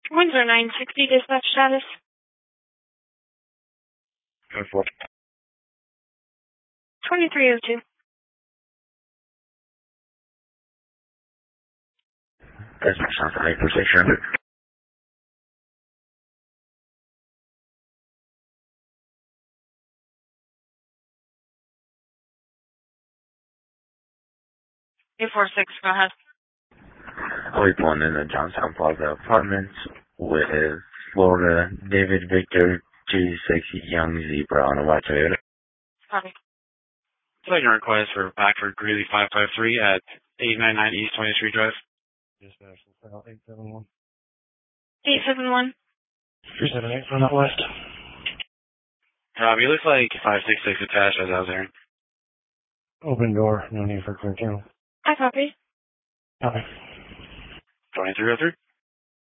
Windsor 960 dispatch status. 2302. Dispatch sounds like for 600. A46, go ahead. I'll be pulling in the Johnstown Plaza Apartments with Florida David Victor 26 Young Zebra on a white Toyota. Copy. Second request for Packard Greeley 553 at 899 East 20th Street Drive. Dispatch, 871. 871. 378 from out west. He looks like 566 attached as I was hearing. Open door, no need for clear channel. I copy. Copy. 2303.